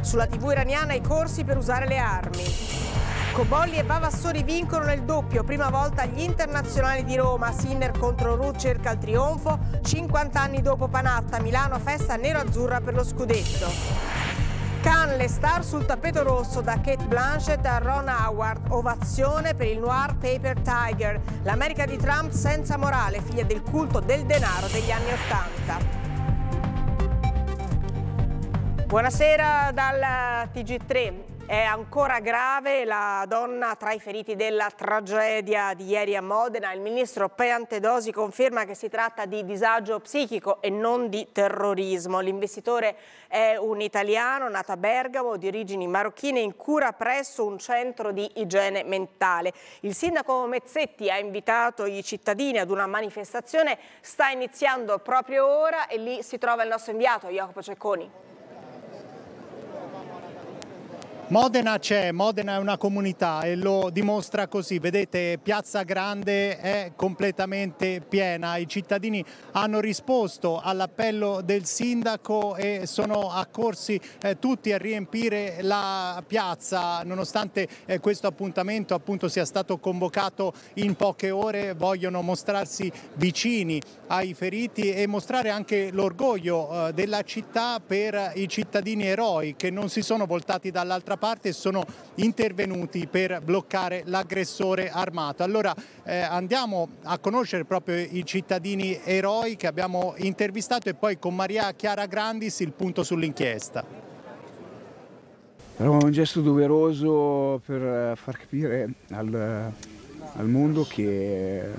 Sulla TV iraniana i corsi per usare le armi. Cobolli e Vavassori vincono nel doppio, prima volta agli internazionali di Roma. Sinner contro Ruud cerca il trionfo, 50 anni dopo Panatta, Milano festa nero-azzurra per lo scudetto. Cannes, le star sul tappeto rosso, da Kate Blanchett a Ron Howard, ovazione per il noir Paper Tiger, l'America di Trump senza morale, figlia del culto del denaro degli anni '80. Buonasera dal TG3. È ancora grave la donna tra i feriti della tragedia di ieri a Modena. Il ministro Piantedosi conferma che si tratta di disagio psichico e non di terrorismo. L'investitore è un italiano nato a Bergamo, di origini marocchine, in cura presso un centro di igiene mentale. Il sindaco Mezzetti ha invitato i cittadini ad una manifestazione, sta iniziando proprio ora e lì si trova il nostro inviato Jacopo Cecconi. Modena c'è, Modena è una comunità e lo dimostra così. Vedete, Piazza Grande è completamente piena. I cittadini hanno risposto all'appello del sindaco e sono accorsi tutti a riempire la piazza. Nonostante questo appuntamento appunto sia stato convocato in poche ore, vogliono mostrarsi vicini ai feriti e mostrare anche l'orgoglio della città per i cittadini eroi che non si sono voltati dall'altra parte, sono intervenuti per bloccare l'aggressore armato. Allora andiamo a conoscere proprio i cittadini eroi che abbiamo intervistato e poi con Maria Chiara Grandis il punto sull'inchiesta. Era un gesto doveroso per far capire al mondo che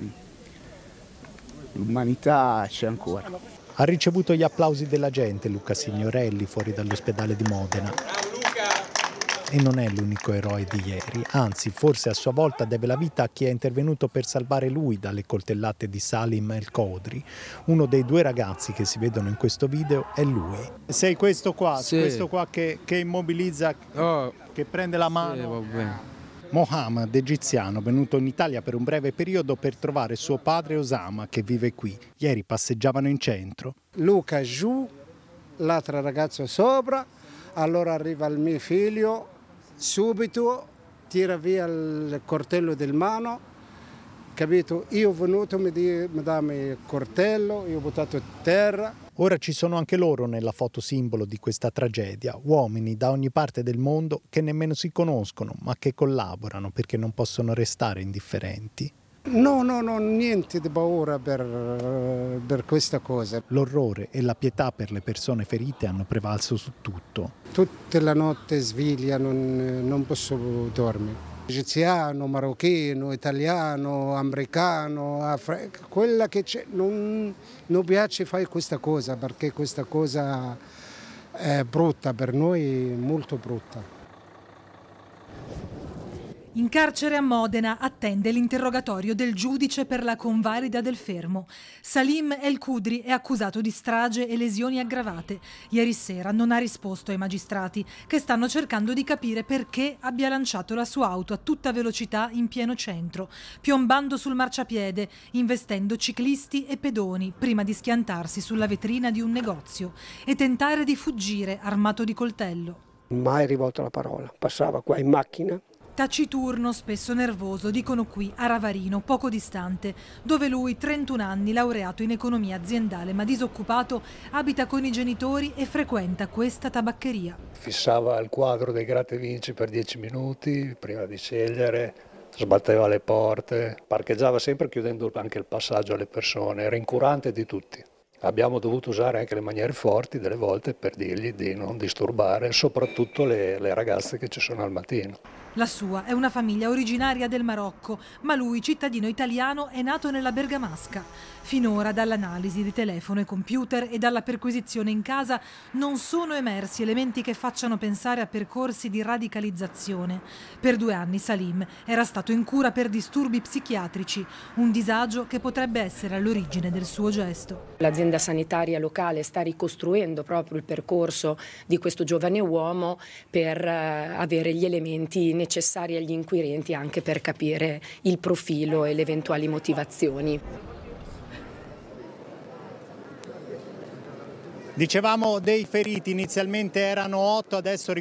l'umanità c'è ancora. Ha ricevuto gli applausi della gente Luca Signorelli fuori dall'ospedale di Modena. E non è l'unico eroe di ieri, anzi forse a sua volta deve la vita a chi è intervenuto per salvare lui dalle coltellate di Salim El Kodri. Uno dei due ragazzi che si vedono in questo video è lui. Sei questo qua, sì. Questo qua che immobilizza, che prende la mano. Sì, va bene. Mohammed, egiziano, venuto in Italia per un breve periodo per trovare suo padre Osama che vive qui. Ieri passeggiavano in centro. Luca giù, l'altro ragazzo sopra, allora arriva il mio figlio. Subito tira via il coltello del mano, capito? Io ho venuto, mi dammi il coltello, io ho buttato a terra. Ora ci sono anche loro nella foto simbolo di questa tragedia, uomini da ogni parte del mondo che nemmeno si conoscono, ma che collaborano perché non possono restare indifferenti. No, niente di paura per questa cosa. L'orrore e la pietà per le persone ferite hanno prevalso su tutto. Tutta la notte sveglia, non posso dormire. Egiziano, marocchino, italiano, americano, quella che c'è, non piace fare questa cosa perché questa cosa è brutta per noi, molto brutta. In carcere a Modena attende l'interrogatorio del giudice per la convalida del fermo. Salim El Kodri è accusato di strage e lesioni aggravate. Ieri sera non ha risposto ai magistrati che stanno cercando di capire perché abbia lanciato la sua auto a tutta velocità in pieno centro, piombando sul marciapiede, investendo ciclisti e pedoni prima di schiantarsi sulla vetrina di un negozio e tentare di fuggire armato di coltello. Mai rivolto la parola, passava qua in macchina. Taciturno, spesso nervoso, dicono qui a Ravarino, poco distante, dove lui, 31 anni, laureato in economia aziendale ma disoccupato, abita con i genitori e frequenta questa tabaccheria. Fissava il quadro dei gratta e vinci per 10 minuti prima di scegliere, sbatteva le porte, parcheggiava sempre chiudendo anche il passaggio alle persone, era incurante di tutti. Abbiamo dovuto usare anche le maniere forti delle volte per dirgli di non disturbare soprattutto le ragazze che ci sono al mattino. La sua è una famiglia originaria del Marocco, ma lui, cittadino italiano, è nato nella Bergamasca. Finora, dall'analisi di telefono e computer e dalla perquisizione in casa, non sono emersi elementi che facciano pensare a percorsi di radicalizzazione. Per 2 anni Salim era stato in cura per disturbi psichiatrici, un disagio che potrebbe essere all'origine del suo gesto. L'azienda sanitaria locale sta ricostruendo proprio il percorso di questo giovane uomo per avere gli elementi necessari agli inquirenti anche per capire il profilo e le eventuali motivazioni. Dicevamo dei feriti, inizialmente erano 8, adesso